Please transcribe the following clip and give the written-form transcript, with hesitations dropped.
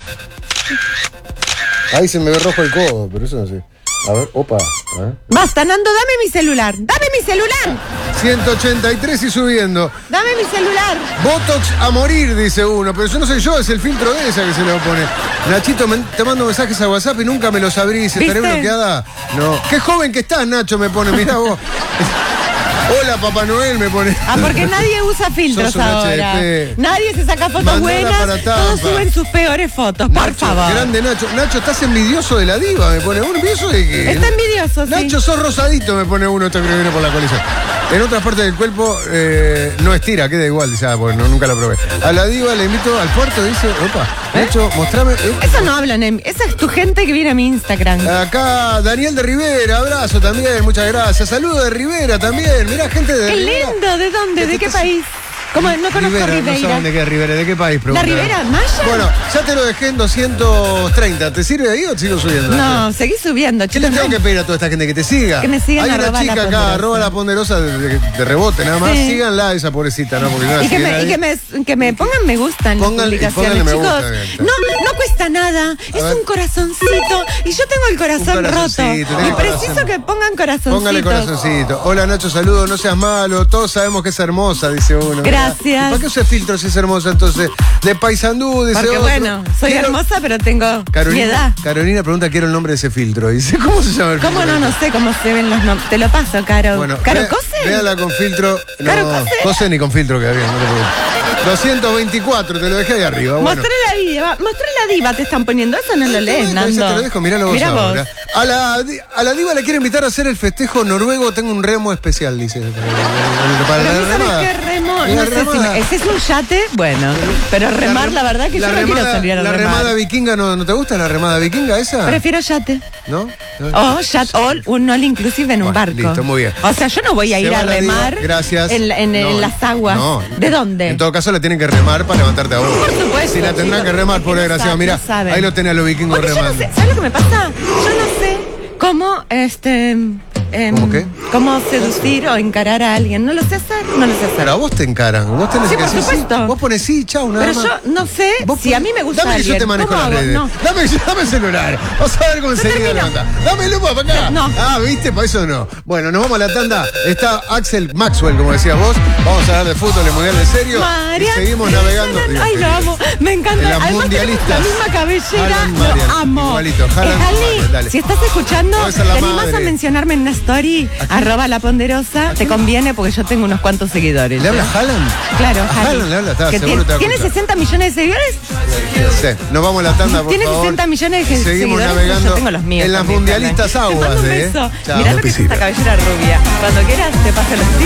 Ahí se me ve rojo el codo, pero eso no sé. A ver, opa. A ver. Basta, Nando, dame mi celular. ¡Dame mi celular! 183 y subiendo. ¡Dame mi celular! Botox a morir, dice uno. Pero eso no soy yo, es el filtro de esa que se lo pone. Nachito, te mando mensajes a WhatsApp y nunca me los abrís. ¿Estaré bloqueada? No. Qué joven que estás, Nacho, me pone. Mirá vos. Hola, Papá Noel, me pone. Ah, porque nadie usa filtros ahora. HDP. Nadie se saca fotos Mandala buenas. para Todos Tampa. suben sus peores fotos, Nacho, por favor. Grande Nacho. Nacho, estás envidioso de la diva, me pone. ¿Un envidioso de qué? Está envidioso, sí. Nacho, sos rosadito, me pone uno, esto creo que viene por la coalición. En otras partes del cuerpo no estira, queda igual, dice, pues nunca lo probé. A la diva le invito al puerto, dice, opa, Nacho, mostrame. Eso no hablan esa es tu gente que viene a mi Instagram. Acá, Daniel de Rivera, abrazo también, muchas gracias. Saludos de Rivera también, mirá, gente de ¡Qué Rivera. lindo! ¿De dónde? ¿De qué país? ¿Cómo? No conozco Rivera, no Ribeira. saben de qué Rivera, ¿de qué país? ¿La Pregunta. Ribera Maya? Bueno, ya te lo dejé en 230. ¿Te sirve ahí o te sigo subiendo? No, seguí subiendo. ¿Qué les tengo que pedir a toda esta gente que te siga? Que me sigan Hay una arroba chica la acá, ponderosa. arroba la ponderosa de rebote, nada más. Sí. Síganla a esa pobrecita, ¿no? Porque no la Y, siguen ahí. que me pongan me gusta en las publicaciones, pónganle me chicos. gusta, bien, está. No cuesta nada. Es ver. un corazoncito. Y yo tengo el corazón roto. corazoncito, tenés Y el preciso corazón. que pongan corazoncitos. Póngale corazoncito. Hola Nacho, saludos, no seas malo. Todos sabemos que es hermosa, dice uno. Gracias. ¿Y ¿Para qué use filtro si es hermosa entonces? De Paisandú, dice Porque otro. bueno, soy Quiero- hermosa, pero tengo mi edad. Carolina pregunta, quiero el nombre de ese filtro. Dice, ¿cómo se llama el filtro? ¿Cómo no? No sé cómo se ven los nombres. Te lo paso, Caro. Bueno, ¿Caro Cose? véala con filtro. No, ¿Caro Cose? Cose ni con filtro queda bien, no te preocupes. 224, te lo dejé ahí arriba. Bueno. Mostré la diva, te están poniendo. Eso no lo lees, Ahí Nando. te lo dejo, miralo vos Mirá ahora. A la diva la quiero invitar a hacer el festejo noruego. Tengo un remo especial, dice. Para Pero la ¿no sabes remada. qué remo? La No sé si remada. ese es un yate, bueno. Pero remar, la verdad que yo no quiero salir a La remar. remada vikinga, ¿no te gusta la remada vikinga esa? Prefiero yate. ¿No? O un all inclusive en un Bueno, barco. listo, muy bien. O sea, yo no voy a Se ir va a la diva, remar gracias. en No, las aguas. no. ¿De dónde? En todo caso la tienen que remar para levantarte a vos. Por supuesto, Si la tendrán chicos, que remar, pobre no desgraciado. saben, Mira, no saben. ahí lo tenés a los vikingos Porque yo no remando. sé, ¿sabes lo que me pasa? Yo no sé cómo, ¿Cómo qué? cómo seducir o encarar a alguien. No lo sé hacer, no lo sé hacer. Pero a vos te encaran. Vos tenés Sí, que por decir supuesto. sí. Vos pones sí, chau, nada Pero más. yo no sé Vos si a mí me gusta Dame que yo alguien. te manejo ¿Cómo las hago? redes. No. Dame el celular. Vas a ver cómo enseguida termino. levanta. Dame lupa para acá. No. Ah, ¿viste? Para eso no. Bueno, nos vamos a la tanda. Está Axel Maxwell, como decías vos. Vamos a hablar de fútbol, de mundial de serio. Marian, y seguimos navegando. no, ay, lo amo. Me encanta. En las Además, mundialistas. tenemos la misma cabellera. Haaland, Marian, Lo amo. igualito. Haaland, Ali, Marian, dale. si estás escuchando, Puede te ser la animás a madre. mencionarme en una story, @la ponderosa. Te conviene porque yo tengo unos cuantos seguidores. ¿Le habla Haaland? Claro, A Haaland. Haaland le habla, está, Que seguro te va a ¿Tiene escuchar. 60 millones de seguidores? Sí, nos vamos a la tanda, por Tiene favor. 60 millones de Seguimos seguidores. navegando Yo tengo los míos en las también, mundialistas Haaland. aguas, Te mando un beso. Chao. Mirá lo que es esta cabellera rubia. Cuando quieras te paso los